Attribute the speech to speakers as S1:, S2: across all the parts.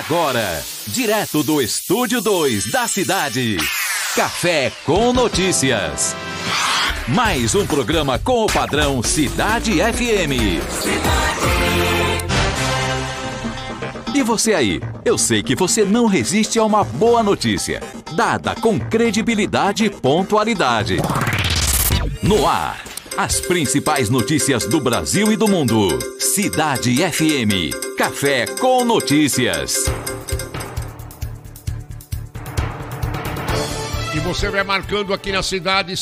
S1: Agora, direto do Estúdio 2 da cidade, Café com Notícias. Mais um programa com o padrão Cidade FM. E você aí? Eu sei que você não resiste a uma boa notícia, dada com credibilidade e pontualidade. No ar, as principais notícias do Brasil e do mundo. Cidade FM. Café com Notícias.
S2: E você vai marcando aqui na cidade,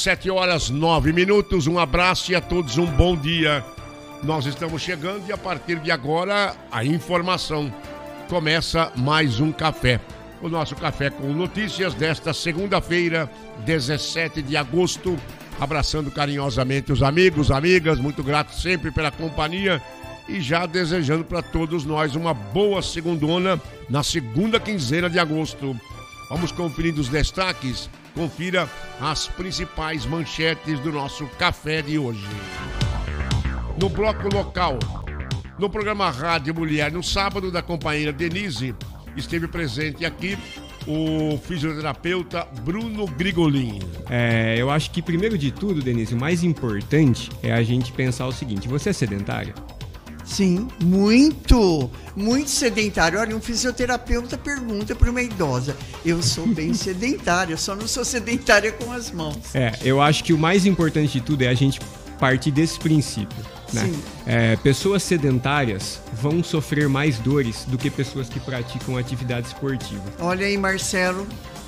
S2: 7h09. Um abraço e a todos um bom dia. Nós estamos chegando e a partir de agora a informação. Começa mais um café. O nosso Café com Notícias desta segunda-feira, 17 de agosto. Abraçando carinhosamente os amigos, amigas, muito grato sempre pela companhia e já desejando para todos nós uma boa segundona na segunda quinzena de agosto. Vamos conferir os destaques, confira as principais manchetes do nosso café de hoje. No bloco local, no programa Rádio Mulher, no sábado da companheira Denise, esteve presente aqui o fisioterapeuta Bruno Grigolin.
S3: Eu acho que primeiro de tudo, Denise, o mais importante é a gente pensar o seguinte: você é sedentária?
S4: Sim, muito sedentário. Olha, um fisioterapeuta pergunta para uma idosa. Eu sou bem sedentária, só não sou sedentária com as mãos.
S3: Eu acho que o mais importante de tudo é a gente partir desse princípio, né?
S4: Sim.
S3: Pessoas sedentárias vão sofrer mais dores do que pessoas que praticam atividade esportiva.
S4: Olha aí, Marcelo.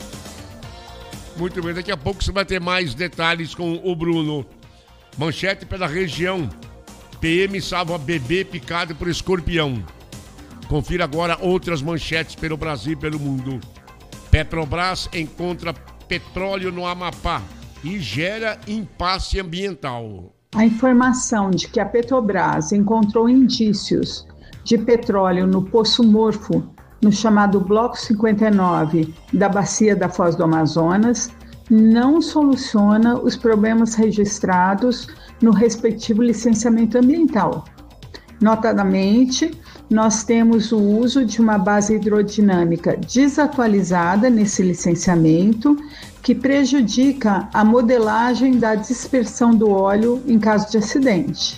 S2: Muito bem, daqui a pouco você vai ter mais detalhes com o Bruno. Manchete pela região. PM salva bebê picado por escorpião. Confira agora outras manchetes pelo Brasil e pelo mundo. Petrobras encontra petróleo no Amapá e gera impasse ambiental.
S5: A informação de que a Petrobras encontrou indícios de petróleo no Poço Morfo, no chamado Bloco 59 da Bacia da Foz do Amazonas, não soluciona os problemas registrados no respectivo licenciamento ambiental. Notadamente, nós temos o uso de uma base hidrodinâmica desatualizada nesse licenciamento, que prejudica a modelagem da dispersão do óleo em caso de acidente.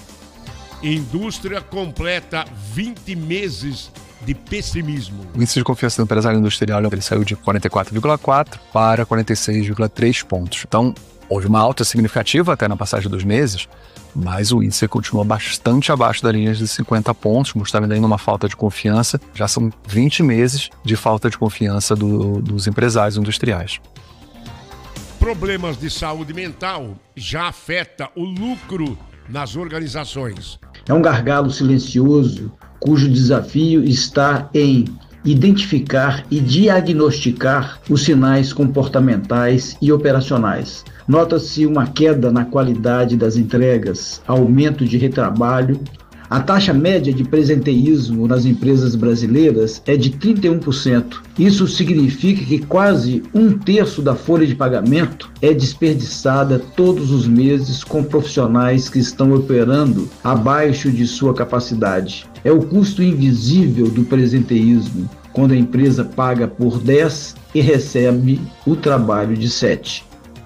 S2: Indústria completa 20 meses de pessimismo.
S6: O índice de confiança do empresário industrial ele saiu de 44,4 para 46,3 pontos. Então, houve uma alta significativa até na passagem dos meses, mas o índice continua bastante abaixo da linha de 50 pontos, mostrando ainda uma falta de confiança. Já são 20 meses de falta de confiança dos empresários industriais.
S2: Problemas de saúde mental já afeta o lucro nas organizações.
S7: É um gargalo silencioso cujo desafio está em identificar e diagnosticar os sinais comportamentais e operacionais. Nota-se uma queda na qualidade das entregas, aumento de retrabalho. A taxa média de presenteísmo nas empresas brasileiras é de 31%. Isso significa que quase 1/3 da folha de pagamento é desperdiçada todos os meses com profissionais que estão operando abaixo de sua capacidade. É o custo invisível do presenteísmo, quando a empresa paga por 10 e recebe o trabalho de 7.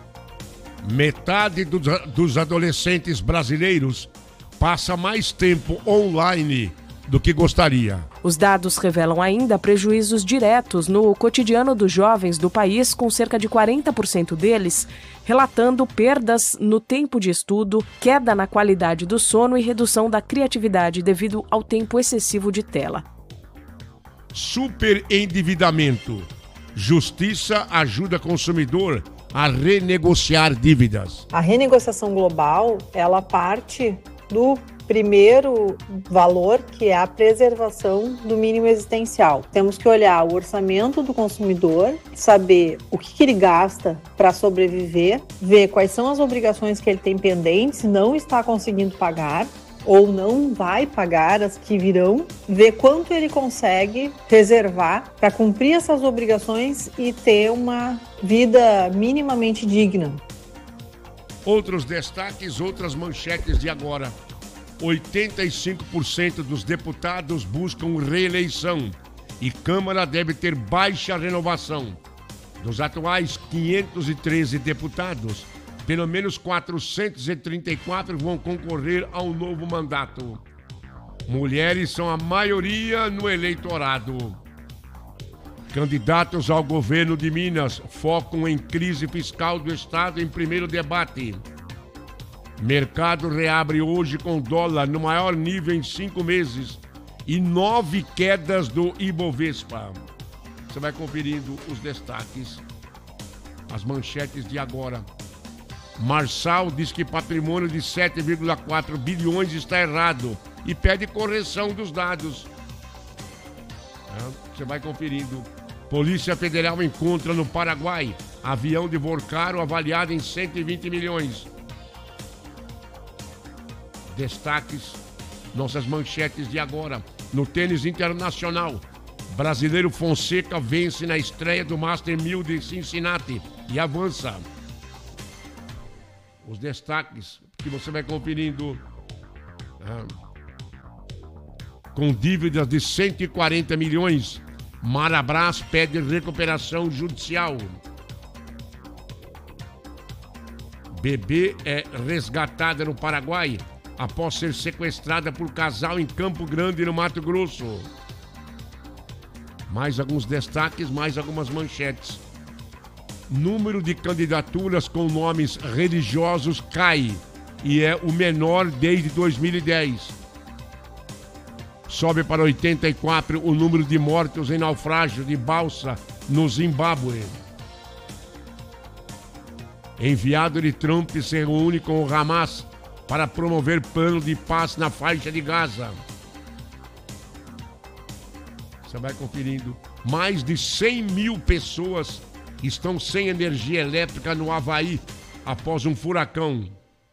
S2: Metade dos adolescentes brasileiros passa mais tempo online do que gostaria.
S8: Os dados revelam ainda prejuízos diretos no cotidiano dos jovens do país, com cerca de 40% deles relatando perdas no tempo de estudo, queda na qualidade do sono e redução da criatividade devido ao tempo excessivo de tela.
S2: Superendividamento. Justiça ajuda consumidor a renegociar dívidas.
S9: A renegociação global, ela parte do primeiro valor, que é a preservação do mínimo existencial. Temos que olhar o orçamento do consumidor, saber o que ele gasta para sobreviver, ver quais são as obrigações que ele tem pendentes, não está conseguindo pagar ou não vai pagar as que virão, ver quanto ele consegue reservar para cumprir essas obrigações e ter uma vida minimamente digna.
S2: Outros destaques, outras manchetes de agora. 85% dos deputados buscam reeleição e Câmara deve ter baixa renovação. Dos atuais 513 deputados, pelo menos 434 vão concorrer ao novo mandato. Mulheres são a maioria no eleitorado. Candidatos ao governo de Minas focam em crise fiscal do Estado em primeiro debate. Mercado reabre hoje com dólar no maior nível em 5 meses e 9 quedas do Ibovespa. Você vai conferindo os destaques, as manchetes de agora. Marçal diz que patrimônio de 7,4 bilhões está errado e pede correção dos dados. Você vai conferindo. Polícia Federal encontra no Paraguai avião de Vorcaro avaliado em 120 milhões. Destaques, nossas manchetes de agora. No tênis internacional, brasileiro Fonseca vence na estreia do Master 1000 de Cincinnati e avança. Os destaques que você vai conferindo. Com dívidas de 140 milhões, Marabras pede recuperação judicial. Bebê é resgatada no Paraguai após ser sequestrada por casal em Campo Grande, no Mato Grosso. Mais alguns destaques, mais algumas manchetes. Número de candidaturas com nomes religiosos cai e é o menor desde 2010. Sobe para 84 o número de mortos em naufrágio de balsa no Zimbábue. Enviado de Trump se reúne com o Hamas para promover plano de paz na faixa de Gaza. Você vai conferindo. Mais de 100 mil pessoas estão sem energia elétrica no Havaí após um furacão.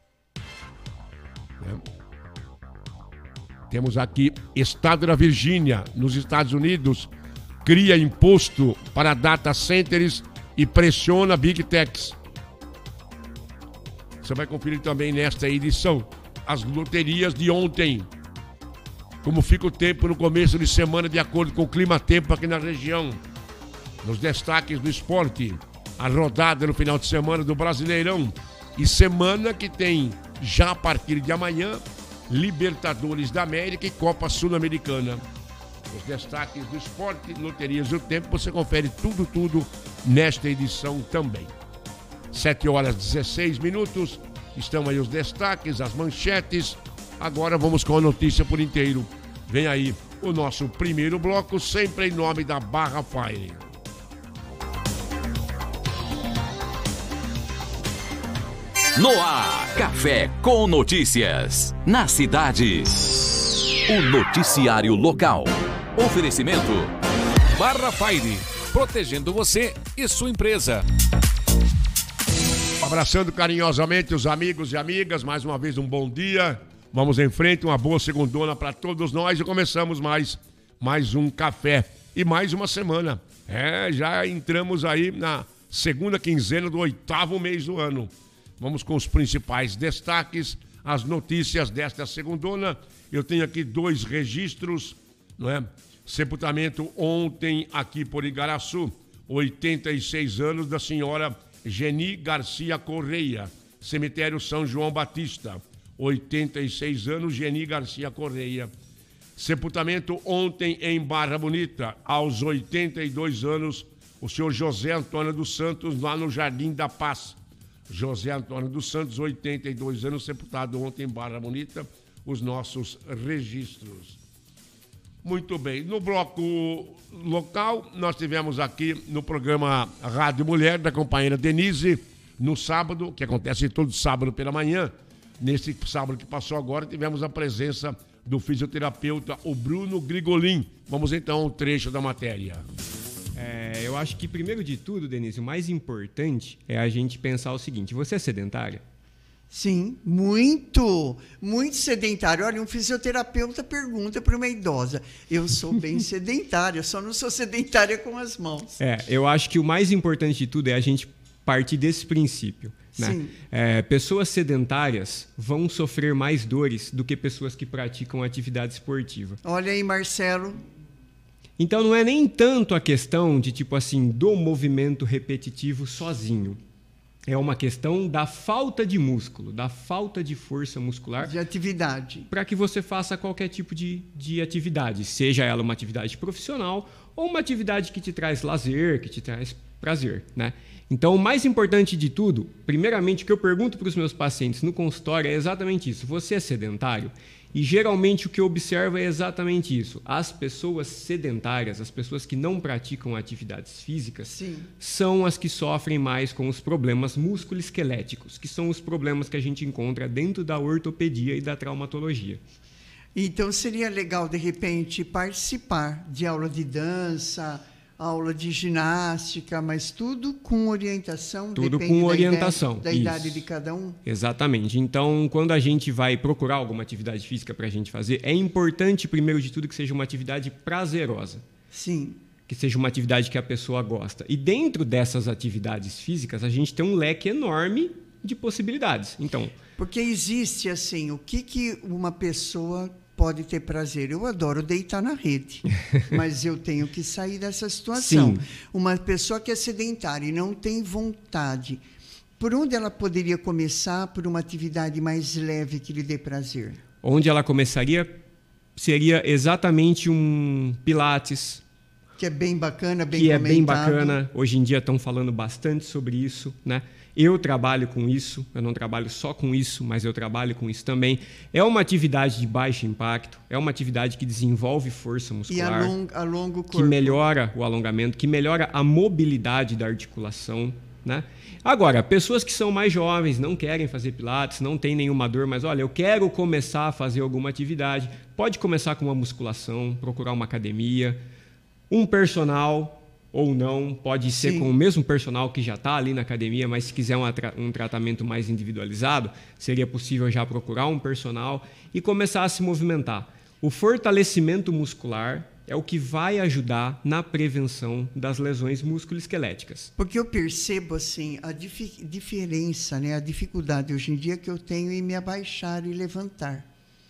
S2: Temos aqui, Estado da Virgínia, nos Estados Unidos, cria imposto para data centers e pressiona Big Techs. Você vai conferir também nesta edição as loterias de ontem. Como fica o tempo no começo de semana de acordo com o clima-tempo aqui na região. Nos destaques do esporte, a rodada no final de semana do Brasileirão e semana que tem, já a partir de amanhã, Libertadores da América e Copa Sul-Americana. Os destaques do esporte, loterias do tempo, você confere tudo nesta edição também. 7h16, estão aí os destaques, as manchetes. Agora vamos com a notícia por inteiro. Vem aí o nosso primeiro bloco, sempre em nome da Barra Fire.
S1: No ar, Café com Notícias. Na cidade, o noticiário local. Oferecimento
S10: Barra Fire, protegendo você e sua empresa.
S2: Abraçando carinhosamente os amigos e amigas, mais uma vez um bom dia. Vamos em frente, uma boa segundona para todos nós e começamos mais um café e mais uma semana. Já entramos aí na segunda quinzena do 8º mês do ano. Vamos com os principais destaques, as notícias desta segundona. Eu tenho aqui 2 registros, não é? Sepultamento ontem aqui por Igaraçu, 86 anos da senhora Geni Garcia Correia, cemitério São João Batista, 86 anos, Geni Garcia Correia. Sepultamento ontem em Barra Bonita, aos 82 anos, o senhor José Antônio dos Santos, lá no Jardim da Paz. José Antônio dos Santos, 82 anos, sepultado ontem em Barra Bonita, os nossos registros. Muito bem, no bloco local, nós tivemos aqui no programa Rádio Mulher, da companheira Denise, no sábado, que acontece todo sábado pela manhã. Nesse sábado que passou agora, tivemos a presença do fisioterapeuta, o Bruno Grigolin. Vamos então ao trecho da matéria.
S3: Eu acho que, primeiro de tudo, Denise, o mais importante é a gente pensar o seguinte: você é sedentária?
S4: Sim, muito sedentário. Olha, um fisioterapeuta pergunta para uma idosa. Eu sou bem sedentária, só não sou sedentária com as mãos.
S3: Eu acho que o mais importante de tudo é a gente partir desse princípio. Né?
S4: Sim.
S3: Pessoas sedentárias vão sofrer mais dores do que pessoas que praticam atividade esportiva.
S4: Olha aí, Marcelo.
S3: Então não é nem tanto a questão de tipo assim do movimento repetitivo sozinho. É uma questão da falta de músculo, da falta de força muscular.
S4: De atividade.
S3: Para que você faça qualquer tipo de atividade, seja ela uma atividade profissional ou uma atividade que te traz lazer, que te traz prazer, né? Então, o mais importante de tudo, primeiramente, o que eu pergunto para os meus pacientes no consultório é exatamente isso. Você é sedentário? E geralmente o que eu observo é exatamente isso. As pessoas sedentárias, as pessoas que não praticam atividades físicas,
S4: Sim.
S3: são as que sofrem mais com os problemas musculoesqueléticos, que são os problemas que a gente encontra dentro da ortopedia e da traumatologia.
S4: Então seria legal, de repente, participar de aula de dança, aula de ginástica, mas tudo com orientação.
S3: Tudo com orientação.
S4: Da idade de cada um.
S3: Exatamente. Então, quando a gente vai procurar alguma atividade física para a gente fazer, é importante, primeiro de tudo, que seja uma atividade prazerosa.
S4: Sim.
S3: Que seja uma atividade que a pessoa gosta. E dentro dessas atividades físicas, a gente tem um leque enorme de possibilidades. Então,
S4: porque existe assim, o que uma pessoa pode ter prazer? Eu adoro deitar na rede, mas eu tenho que sair dessa situação.
S3: Sim.
S4: Uma pessoa que é sedentária e não tem vontade, por onde ela poderia começar por uma atividade mais leve que lhe dê prazer?
S3: Onde ela começaria seria exatamente um Pilates.
S4: Que é bem bacana, bem
S3: que
S4: comentado.
S3: É bem bacana. Hoje em dia estão falando bastante sobre isso, né? Eu trabalho com isso, eu não trabalho só com isso, mas eu trabalho com isso também. É uma atividade de baixo impacto, é uma atividade que desenvolve força muscular,
S4: e alonga o corpo.
S3: Que melhora o alongamento, que melhora a mobilidade da articulação, né? Agora, pessoas que são mais jovens, não querem fazer pilates, não tem nenhuma dor, mas olha, eu quero começar a fazer alguma atividade, pode começar com uma musculação, procurar uma academia, um personal ou não, pode ser
S4: Sim.
S3: com o mesmo personal que já está ali na academia, mas se quiser um tratamento mais individualizado, seria possível já procurar um personal e começar a se movimentar. O fortalecimento muscular é o que vai ajudar na prevenção das lesões musculoesqueléticas.
S4: Porque eu percebo assim, a diferença, né, a dificuldade hoje em dia que eu tenho em me abaixar e levantar.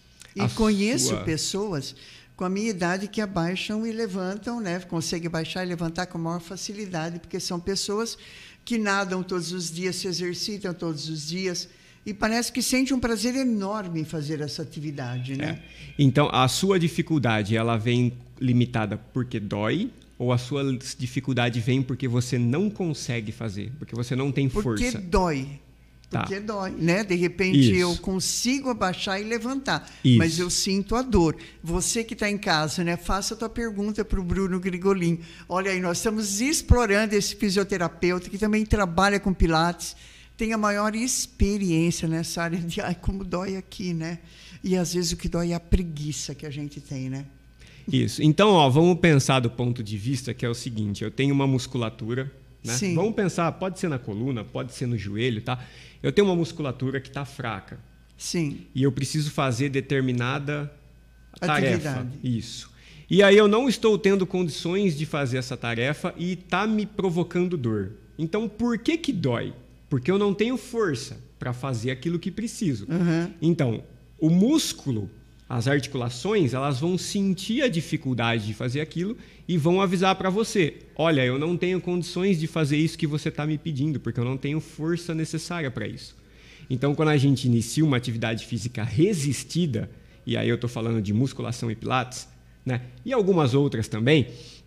S4: E conheço pessoas com a minha idade que abaixam e levantam, né? Conseguem baixar e levantar com maior facilidade, porque são pessoas que nadam todos os dias, se exercitam todos os dias e parece que sente um prazer enorme em fazer essa atividade, né?
S3: Então, a sua dificuldade, ela vem limitada porque dói ou a sua dificuldade vem porque você não consegue fazer, porque você não tem força?
S4: Porque dói. Porque dói, né? De repente eu consigo abaixar e levantar, mas eu sinto a dor. Você que está em casa, né? Faça a tua pergunta para o Bruno Grigolin. Olha aí, nós estamos explorando esse fisioterapeuta que também trabalha com pilates, tem a maior experiência nessa área de como dói aqui, né? E às vezes o que dói é a preguiça que a gente tem, né?
S3: Isso. Então, ó, vamos pensar do ponto de vista que é o seguinte, eu tenho uma musculatura, né?
S4: Sim.
S3: Vamos pensar, pode ser na coluna, pode ser no joelho, tá? Eu tenho uma musculatura que está fraca.
S4: Sim.
S3: E eu preciso fazer determinada tarefa.
S4: Atividade.
S3: Isso. E aí eu não estou tendo condições de fazer essa tarefa e está me provocando dor. Então, por que dói? Porque eu não tenho força para fazer aquilo que preciso.
S4: Uhum.
S3: Então, o músculo, as articulações, elas vão sentir a dificuldade de fazer aquilo e vão avisar para você, olha, eu não tenho condições de fazer isso que você está me pedindo, porque eu não tenho força necessária para isso. Então, quando a gente inicia uma atividade física resistida, e aí eu estou falando de musculação e pilates, né, e algumas outras também,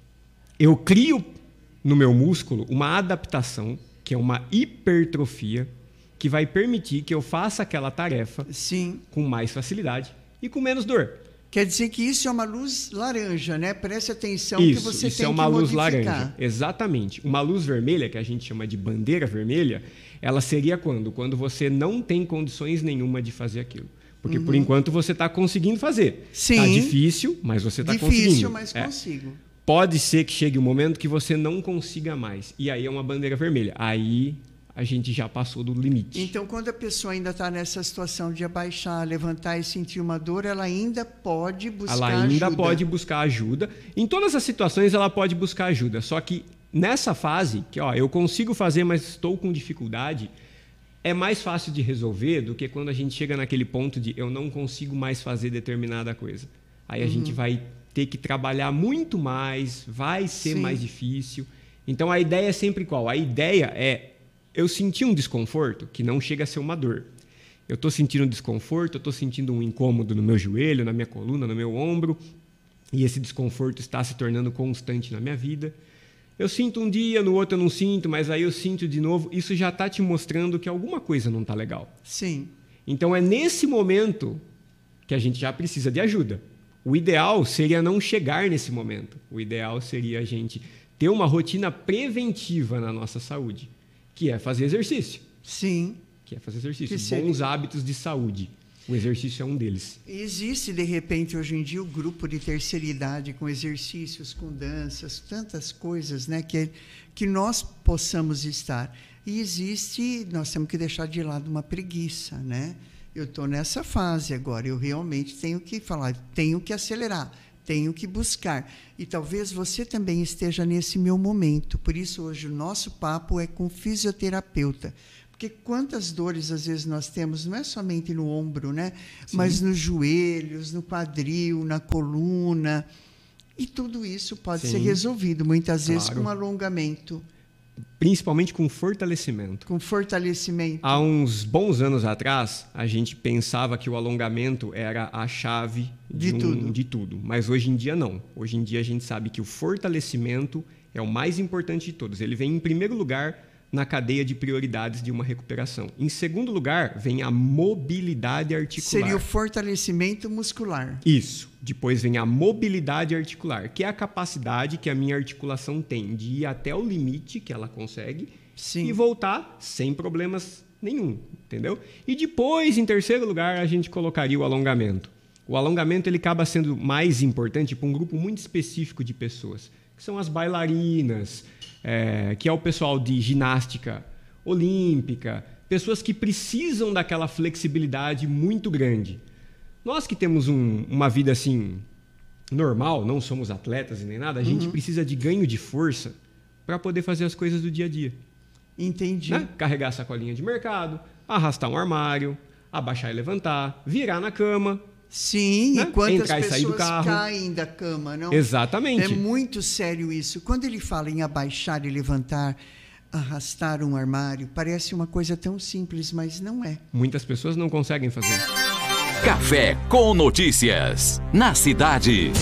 S3: eu crio no meu músculo uma adaptação, que é uma hipertrofia, que vai permitir que eu faça aquela tarefa com mais facilidade e com menos dor.
S4: Quer dizer que isso é uma luz laranja, né? Preste atenção
S3: isso,
S4: que você
S3: isso
S4: tem
S3: é uma
S4: que
S3: luz
S4: modificar.
S3: laranja, exatamente. Uma luz vermelha, que a gente chama de bandeira vermelha, ela seria quando? Quando você não tem condições nenhuma de fazer aquilo. Porque, por enquanto, você está conseguindo fazer.
S4: Sim.
S3: Está difícil, mas você está conseguindo.
S4: Difícil, mas consigo.
S3: Pode ser que chegue um momento que você não consiga mais. E aí é uma bandeira vermelha. Aí a gente já passou do limite.
S4: Então, quando a pessoa ainda está nessa situação de abaixar, levantar e sentir uma dor, ela ainda pode buscar ajuda.
S3: Ela ainda pode buscar ajuda. Em todas as situações, ela pode buscar ajuda. Só que nessa fase, que ó, eu consigo fazer, mas estou com dificuldade, é mais fácil de resolver do que quando a gente chega naquele ponto de eu não consigo mais fazer determinada coisa. Aí a gente vai ter que trabalhar muito mais, vai ser mais difícil. Então a ideia é sempre qual? A ideia é eu sentir um desconforto que não chega a ser uma dor. Eu estou sentindo um desconforto, eu estou sentindo um incômodo no meu joelho, na minha coluna, no meu ombro, e esse desconforto está se tornando constante na minha vida. Eu sinto um dia, no outro eu não sinto, mas aí eu sinto de novo. Isso já está te mostrando que alguma coisa não está legal.
S4: Sim.
S3: Então é nesse momento que a gente já precisa de ajuda. O ideal seria não chegar nesse momento. O ideal seria a gente ter uma rotina preventiva na nossa saúde, que é fazer exercício.
S4: Sim.
S3: Que é fazer exercício. Bons hábitos de saúde. O exercício é um deles.
S4: Existe, de repente, hoje em dia, o grupo de terceira idade com exercícios, com danças, tantas coisas, né, que nós possamos estar. E existe, nós temos que deixar de lado uma preguiça, né? Eu estou nessa fase agora, eu realmente tenho que falar, tenho que acelerar, tenho que buscar. E talvez você também esteja nesse meu momento. Por isso, hoje, o nosso papo é com fisioterapeuta. Porque quantas dores, às vezes, nós temos, não é somente no ombro, né? Mas nos joelhos, no quadril, na coluna. E tudo isso pode ser resolvido, muitas vezes, com alongamento.
S3: Principalmente com fortalecimento.
S4: Com fortalecimento.
S3: Há uns bons anos atrás, a gente pensava que o alongamento era a chave de tudo. Mas hoje em dia, não. Hoje em dia, a gente sabe que o fortalecimento é o mais importante de todos. Ele vem em primeiro lugar na cadeia de prioridades de uma recuperação. Em segundo lugar, vem a mobilidade articular.
S4: Seria o fortalecimento muscular.
S3: Isso. Depois vem a mobilidade articular, que é a capacidade que a minha articulação tem de ir até o limite que ela consegue e voltar sem problemas nenhum, entendeu? E depois, em terceiro lugar, a gente colocaria o alongamento. O alongamento ele acaba sendo mais importante para um grupo muito específico de pessoas, que são as bailarinas, que é o pessoal de ginástica olímpica, pessoas que precisam daquela flexibilidade muito grande. Nós que temos uma vida assim normal, não somos atletas e nem nada, a gente precisa de ganho de força para poder fazer as coisas do dia a dia.
S4: Entendi.
S3: Né? Carregar a sacolinha de mercado, arrastar um armário, abaixar e levantar, virar na cama.
S4: Sim,
S3: né?
S4: E quantas
S3: Entrar e sair do carro.
S4: caem da cama, não?
S3: Exatamente.
S4: É muito sério isso. Quando ele fala em abaixar e levantar, arrastar um armário, parece uma coisa tão simples, mas não é.
S3: Muitas pessoas não conseguem fazer.
S1: Café com Notícias, na cidade.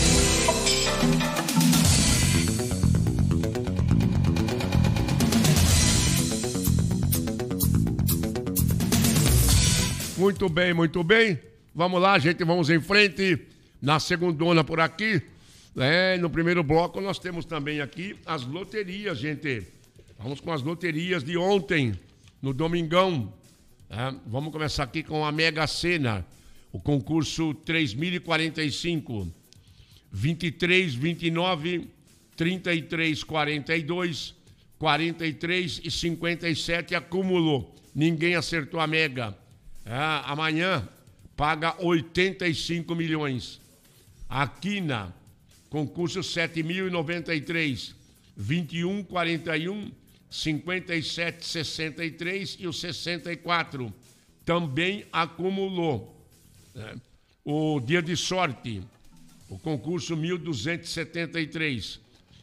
S2: Muito bem, muito bem. Vamos lá, gente, vamos em frente. Na segundona por aqui, no primeiro bloco, nós temos também aqui as loterias, gente. Vamos com as loterias de ontem, no domingão. Vamos começar aqui com a Mega Sena. O concurso 3.045, 23, 29, 33, 42, 43 e 57 acumulou. Ninguém acertou a Mega. Amanhã paga 85 milhões. A Quina, concurso 7.093, 21, 41, 57, 63 e o 64 também acumulou. O dia de sorte, o concurso 1.273,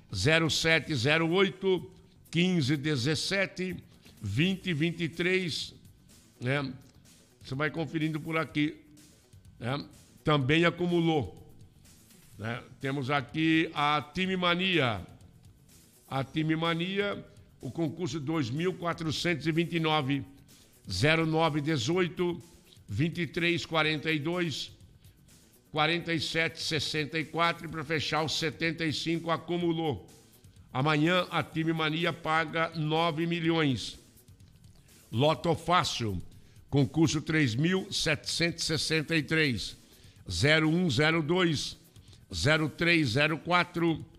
S2: 0708, 1517, 2023, né? Você vai conferindo por aqui, né? Também acumulou, né? Temos aqui a Time Mania. A Time Mania, o concurso 2.429, 0918, 2342, 4764 e para fechar os 75 acumulou. Amanhã a Time Mania paga 9 milhões. Loto Fácil, concurso 3.763, 0102, 0304,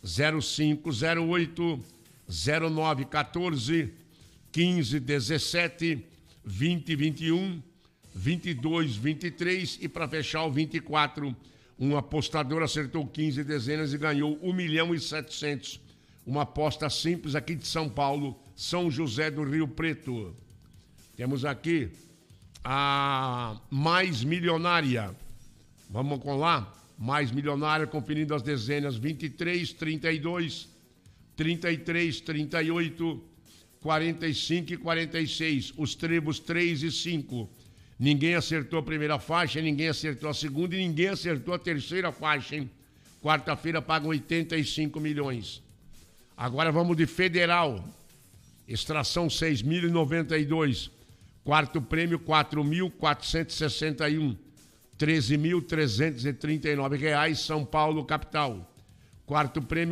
S2: 0508, 0914, 1517, 2021, 22, 23 e para fechar o 24, um apostador acertou 15 dezenas e ganhou 1.700.000. Uma aposta simples aqui de São Paulo, São José do Rio Preto. Temos aqui a Mais Milionária. Vamos com lá? mais milionária, conferindo as dezenas 23, 32, 33, 38, 45 e 46. Os trebos 3 e 5. Ninguém acertou a primeira faixa, ninguém acertou a segunda e ninguém acertou a terceira faixa, hein? Quarta-feira pagam 85 milhões. Agora vamos de federal. Extração 6.092. Quarto prêmio 4.461. 13.339 reais, São Paulo, capital. Quarto prêmio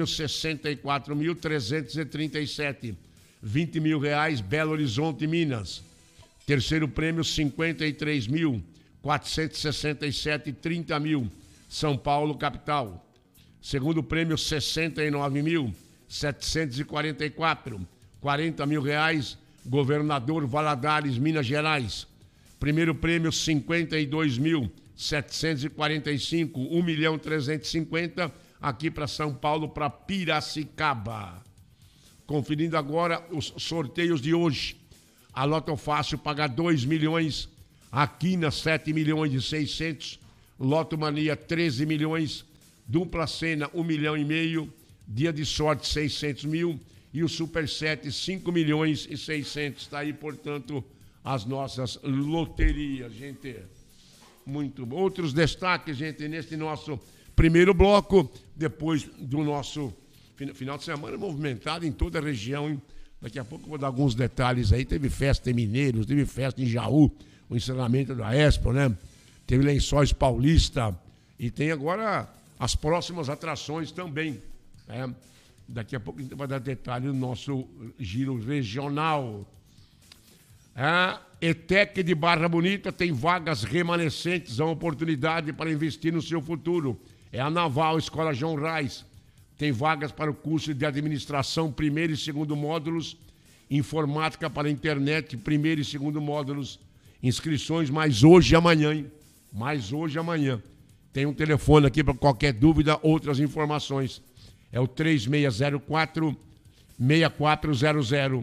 S2: 64.337. 20 mil reais, Belo Horizonte, Minas. Terceiro prêmio 53.467. 30 mil, São Paulo, capital. Segundo prêmio 69.744. 40 mil reais, Governador Valadares, Minas Gerais. Primeiro prêmio 52.745, 1.350.000 aqui para São Paulo, para Piracicaba. Conferindo agora os sorteios de hoje. A Loto Fácil paga 2 milhões, a Quina 7 milhões e 600, Loto Mania 13 milhões, Dupla Sena 1,5 milhão, Dia de Sorte 600 mil e o Super 7 5 milhões e 600. Está aí, portanto, as nossas loterias, gente. Muito bom. Outros destaques, gente, neste nosso primeiro bloco, depois do nosso final de semana movimentado em toda a região, hein? Daqui a pouco eu vou dar alguns detalhes aí. Teve festa em Mineiros, teve festa em Jaú, o encerramento da Expo, né? Teve Lençóis Paulista e tem agora as próximas atrações também, né? Daqui a pouco a gente vai dar detalhes do nosso giro regional. A ETEC de Barra Bonita tem vagas remanescentes, a oportunidade para investir no seu futuro. É a Naval Escola João Reis. Tem vagas para o curso de administração, primeiro e segundo módulos, informática para a internet, primeiro e segundo módulos, inscrições mais hoje e amanhã, hein? Mais hoje e amanhã. Tem um telefone aqui para qualquer dúvida, outras informações. É o 3604-6400.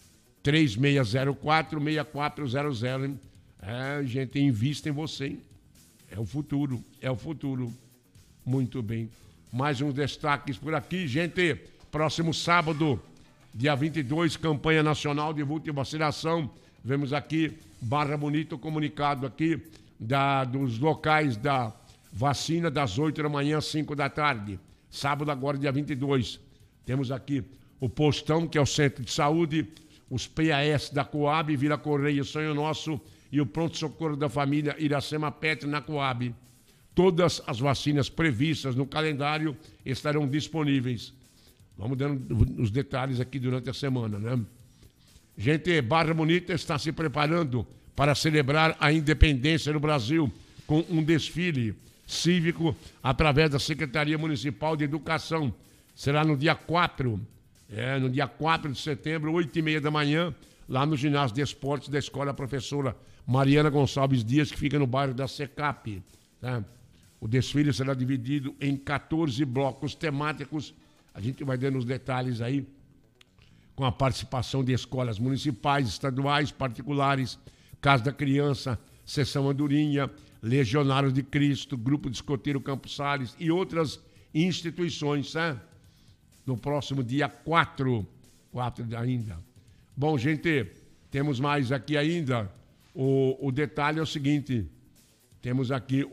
S2: 3604-6400. Hein? É, gente, invista em você, hein? É o futuro, é o futuro. Muito bem. Mais uns destaques por aqui, gente. Próximo sábado, dia 22, campanha nacional de vulto e vacinação. Vemos aqui, Barra Bonita, o comunicado aqui dos locais da vacina, das 8 da manhã às 5 da tarde. Sábado agora, dia 22. Temos aqui o Postão, que é o Centro de Saúde, os PAS da Coab, Vila Correia, Sonho Nosso, e o Pronto Socorro da Família Iracema Pet na Coab. Todas as vacinas previstas no calendário estarão disponíveis. Vamos dando os detalhes aqui durante a semana, né? Gente, Barra Bonita está se preparando para celebrar a independência do Brasil com um desfile cívico através da Secretaria Municipal de Educação. Será no dia 4, no dia 4 de setembro, 8h30 da manhã, lá no ginásio de esportes da Escola Professora Mariana Gonçalves Dias, que fica no bairro da Secap. Tá? O desfile será dividido em 14 blocos temáticos. A gente vai dando os detalhes aí, com a participação de escolas municipais, estaduais, particulares, Casa da Criança, Seção Andorinha, Legionários de Cristo, Grupo de Escoteiro Campos Sales e outras instituições, né? No próximo dia 4 ainda. Bom, gente, temos mais aqui ainda. O detalhe é o seguinte, temos aqui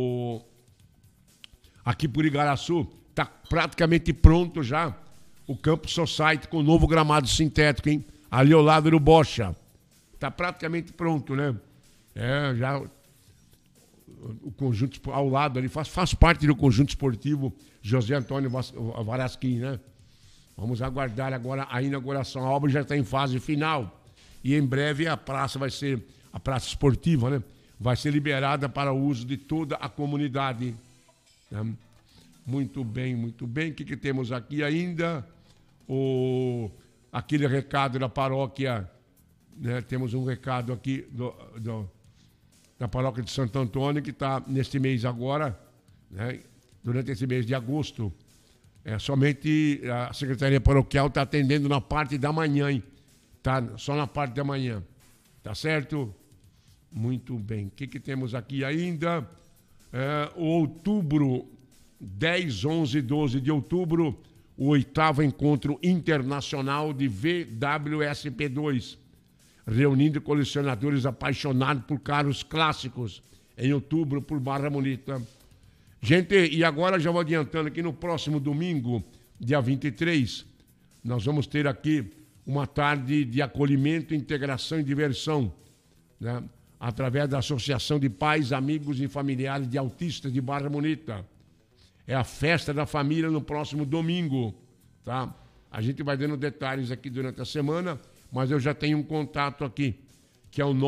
S2: aqui por Igaraçu, está praticamente pronto já o Campo Society com o novo gramado sintético, hein? Ali ao lado do Bocha. Está praticamente pronto, né? Já o conjunto ao lado ali faz parte do conjunto esportivo José Antônio Varasquim, né? Vamos aguardar agora a inauguração. A obra já está em fase final e em breve a praça esportiva, né? Vai ser liberada para o uso de toda a comunidade. Né? Muito bem, muito bem. O que temos aqui ainda? Aquele recado da paróquia, né? Temos um recado aqui da paróquia de Santo Antônio, que está neste mês agora, né? Durante esse mês de agosto. Somente a Secretaria Paroquial está atendendo na parte da manhã, hein? Tá só na parte da manhã. Tá certo? Muito bem. O que temos aqui ainda? O outubro 10, 11 e 12 de outubro, o 8º Encontro Internacional de VWSP2, reunindo colecionadores apaixonados por carros clássicos, em outubro, por Barra Bonita. Gente, e agora já vou adiantando que no próximo domingo, dia 23, nós vamos ter aqui uma tarde de acolhimento, integração e diversão, né? Através da Associação de Pais, Amigos e Familiares de Autistas de Barra Bonita. É a festa da família no próximo domingo, tá? A gente vai dando detalhes aqui durante a semana, mas eu já tenho um contato aqui, que é o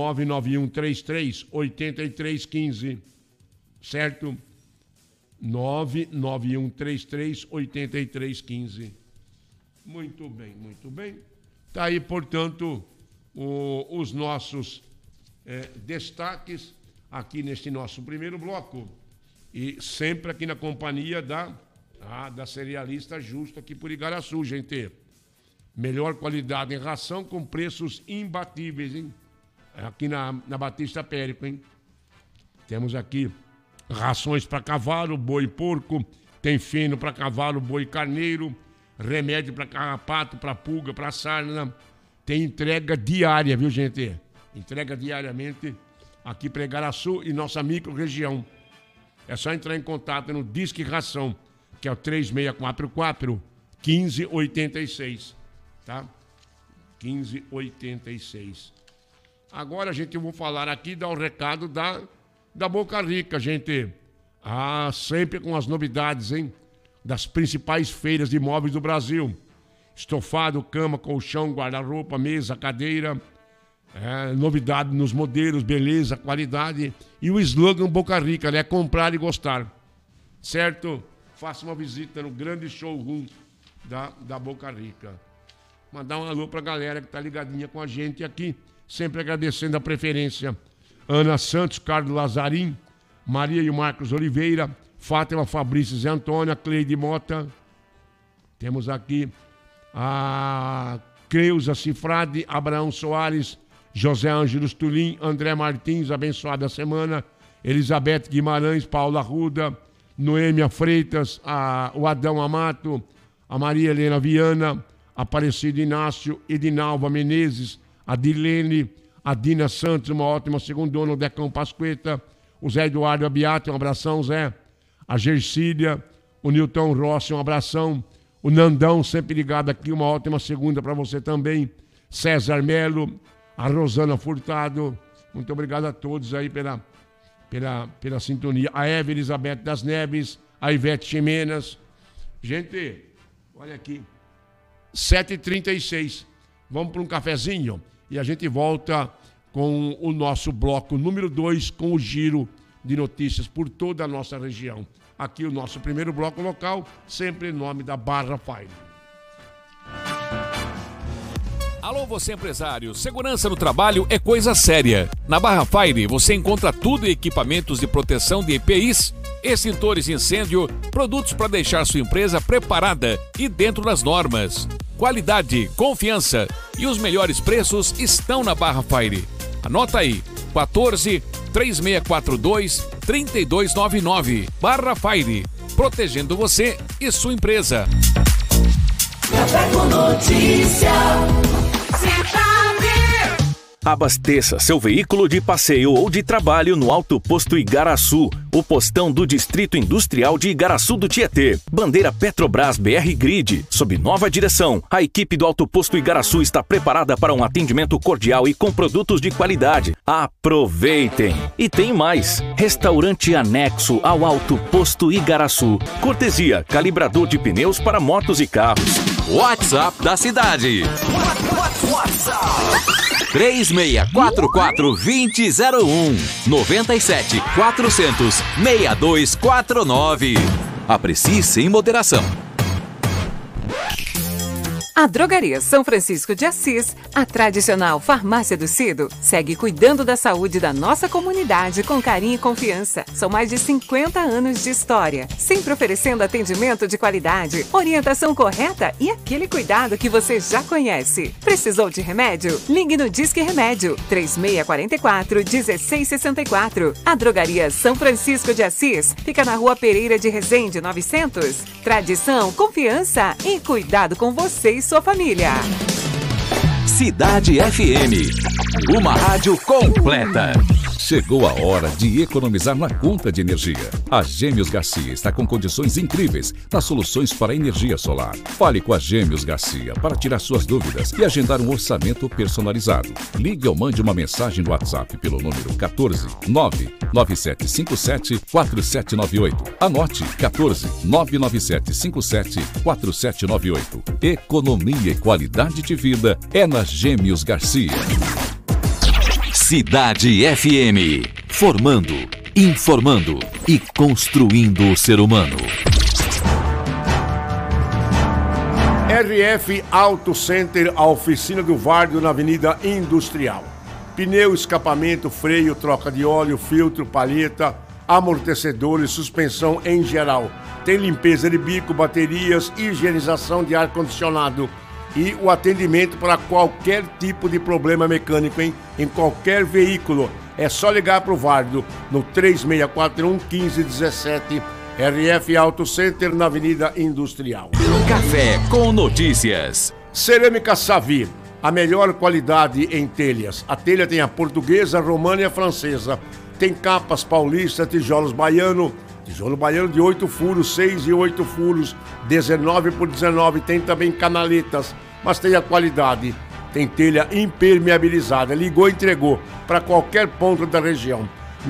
S2: 99133-8315, certo? 99133-8315. Muito bem, muito bem. Tá aí, portanto, os nossos destaques aqui neste nosso primeiro bloco. E sempre aqui na companhia da Cerealista Justo aqui por Igaraçu, gente. Melhor qualidade em ração com preços imbatíveis, hein? Aqui na Batista Périco, hein? Temos aqui rações para cavalo, boi e porco, tem feno para cavalo, boi e carneiro, remédio para carrapato, para pulga, para sarna. Tem entrega diária, viu, gente? Entrega diariamente aqui para Igaraçu e nossa micro-região. É só entrar em contato no Disque Ração, que é o 3644-1586, tá? 1586. Agora, gente, eu vou falar aqui, dar o recado da Boca Rica, gente. Sempre com as novidades, hein? Das principais feiras de imóveis do Brasil. Estofado, cama, colchão, guarda-roupa, mesa, cadeira. Novidade nos modelos, beleza, qualidade. E o slogan Boca Rica, né? Comprar e gostar. Certo? Faça uma visita no grande showroom da Boca Rica. Mandar um alô pra galera que tá ligadinha com a gente aqui. Sempre agradecendo a preferência. Ana Santos, Carlos Lazarim, Maria e o Marcos Oliveira, Fátima Fabrício Zé Antônia, Cleide Mota. Temos aqui a Creuza Cifrade, Abraão Soares, José Ângelos Tulim, André Martins, abençoada semana, Elizabeth Guimarães, Paula Ruda, Noêmia Freitas, o Adão Amato, a Maria Helena Viana, Aparecido Inácio, Edinalva Menezes, a Dilene, a Dina Santos, uma ótima segundona, o Decão Pasqueta, o Zé Eduardo Abiati, um abração, Zé, a Gercília, o Nilton Rossi, um abração, o Nandão, sempre ligado aqui, uma ótima segunda para você também, César Melo, a Rosana Furtado, muito obrigado a todos aí pela sintonia, a Eva Elizabeth das Neves, a Ivete Ximenas. Gente, olha aqui, 7h36, vamos para um cafezinho e a gente volta com o nosso bloco número 2, com o giro de notícias por toda a nossa região. Aqui o nosso primeiro bloco local, sempre em nome da Barra Fire.
S10: Alô, você empresário, segurança no trabalho é coisa séria. Na Barra Fire você encontra tudo em equipamentos de proteção de EPIs, extintores de incêndio, produtos para deixar sua empresa preparada e dentro das normas. Qualidade, confiança e os melhores preços estão na Barra Fire. Anota aí, 14-3642-3299. Barra Fire, protegendo você e sua empresa.
S11: Café com Notícia. Abasteça seu veículo de passeio ou de trabalho no Alto Posto Igaraçu, o postão do Distrito Industrial de Igaraçu do Tietê. Bandeira Petrobras BR Grid. Sob nova direção, a equipe do Alto Posto Igaraçu está preparada para um atendimento cordial e com produtos de qualidade. Aproveitem! E tem mais! Restaurante anexo ao Alto Posto Igaraçu. Cortesia, calibrador de pneus para motos e carros.
S1: WhatsApp da cidade. WhatsApp 3644-2001 97 400 6249. Aprecie sem moderação.
S12: A Drogaria São Francisco de Assis, a tradicional farmácia do Cido, segue cuidando da saúde da nossa comunidade com carinho e confiança. São mais de 50 anos de história, sempre oferecendo atendimento de qualidade, orientação correta e aquele cuidado que você já conhece. Precisou de remédio? Ligue no Disque Remédio, 3644-1664. A Drogaria São Francisco de Assis fica na Rua Pereira de Resende, 900. Tradição, confiança e cuidado com você e sua família.
S1: Cidade FM, uma rádio completa.
S10: Chegou a hora de economizar na conta de energia. A Gêmeos Garcia está com condições incríveis nas soluções para energia solar. Fale com a Gêmeos Garcia para tirar suas dúvidas e agendar um orçamento personalizado. Ligue ou mande uma mensagem no WhatsApp pelo número 14 99757 4798. Anote 14 99757 4798. Economia e qualidade de vida é na Gêmeos Garcia.
S1: Cidade FM, formando, informando e construindo o ser humano.
S2: RF Auto Center, a oficina do Várzea na Avenida Industrial. Pneu, escapamento, freio, troca de óleo, filtro, palheta, amortecedores, suspensão em geral. Tem limpeza de bico, baterias, higienização de ar-condicionado. E o atendimento para qualquer tipo de problema mecânico, em qualquer veículo. É só ligar para o Várzea no 3641-1517. RF Auto Center na Avenida Industrial.
S1: Café com notícias.
S2: Cerâmica Savi, a melhor qualidade em telhas. A telha tem a portuguesa, a romana e a francesa. Tem capas paulistas, tijolos baiano. Tijolo baiano de 8 furos, 6 e 8 furos, 19 por 19. Tem também canaletas, mas tem a qualidade. Tem telha impermeabilizada. Ligou e entregou para qualquer ponto da região.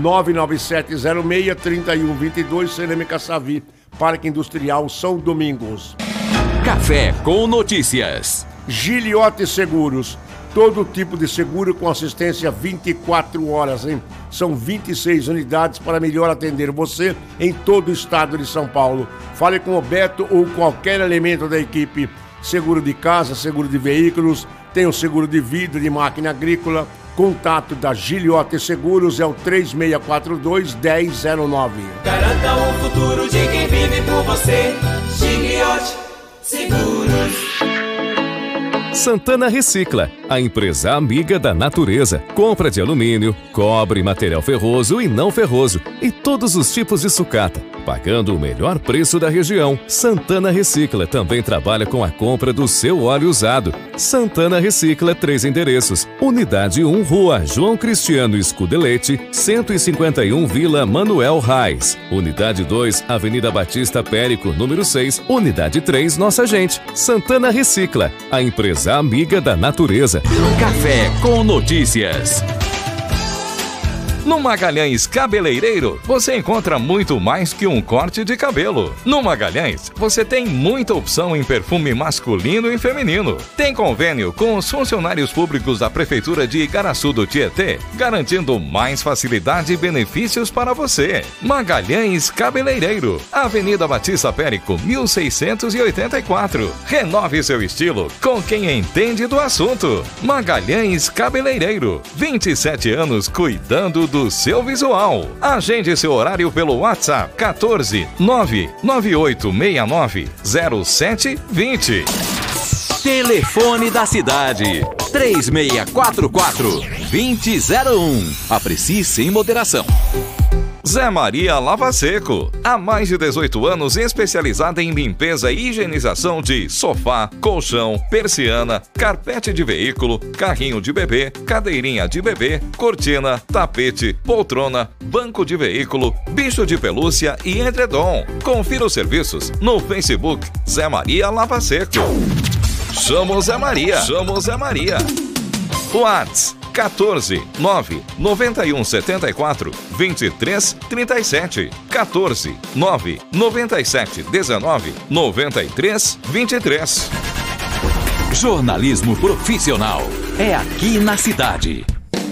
S2: 99706-3122, Cerâmica Savi, Parque Industrial São Domingos.
S1: Café com notícias.
S2: Giliote Seguros. Todo tipo de seguro com assistência 24 horas, hein? São 26 unidades para melhor atender você em todo o estado de São Paulo. Fale com o Beto ou qualquer elemento da equipe. Seguro de casa, seguro de veículos, tem o seguro de vida, de máquina agrícola. Contato da Giliote Seguros é o 3642-1009.
S13: Garanta o futuro de quem vive por você. Giliote Seguros.
S14: Santana Recicla, a empresa amiga da natureza. Compra de alumínio, cobre, material ferroso e não ferroso e todos os tipos de sucata, pagando o melhor preço da região. Santana Recicla também trabalha com a compra do seu óleo usado. Santana Recicla, 3 endereços. Unidade 1, Rua João Cristiano Scudelete, 151 Vila Manuel Reis. Unidade 2, Avenida Batista Périco, número 6. Unidade 3, Nossa Gente. Santana Recicla, a empresa amiga da natureza.
S1: Café com notícias. No Magalhães Cabeleireiro, você encontra muito mais que um corte de cabelo. No Magalhães, você tem muita opção em perfume masculino e feminino. Tem convênio com os funcionários públicos da Prefeitura de Igaraçu do Tietê, garantindo mais facilidade e benefícios para você. Magalhães Cabeleireiro, Avenida Batista Périco, 1684. Renove seu estilo com quem entende do assunto. Magalhães Cabeleireiro, 27 anos cuidando do seu visual. Agende seu horário pelo WhatsApp 14 99869 0720. Telefone da cidade 3644-2001. Aprecie sem moderação. Zé Maria Lava Seco. Há mais de 18 anos especializada em limpeza e higienização de sofá, colchão, persiana, carpete de veículo, carrinho de bebê, cadeirinha de bebê, cortina, tapete, poltrona, banco de veículo, bicho de pelúcia e edredom. Confira os serviços no Facebook Zé Maria Lava Seco. Chama o Zé Maria. Chama o Zé Maria. WhatsApp 14 9 91 74 23 37. 14 9 97 19 93 23. Jornalismo profissional é aqui na cidade.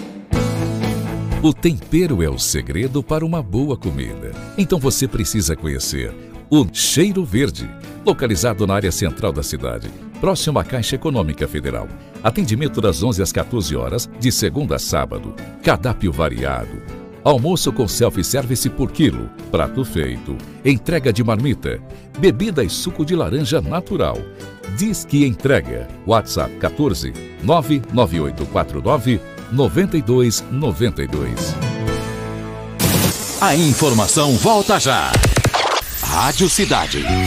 S10: O tempero é o segredo para uma boa comida. Então você precisa conhecer o Cheiro Verde, localizado na área central da cidade.
S1: próximo à Caixa Econômica Federal. Atendimento das 11 às 14 horas, de segunda a sábado. Cardápio variado. Almoço com self-service por quilo, prato feito, entrega de marmita, bebida e suco de laranja natural. Diz que entrega. WhatsApp 14 99849 9292. A informação volta já. Rádio Cidade.